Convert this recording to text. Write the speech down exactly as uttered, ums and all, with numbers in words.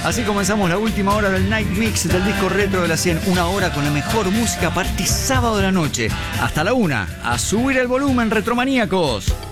Así comenzamos la última hora del Night Mix del disco retro de la cien. Una hora con la mejor música para este sábado de la noche. Hasta la una. A subir el volumen, retromaníacos.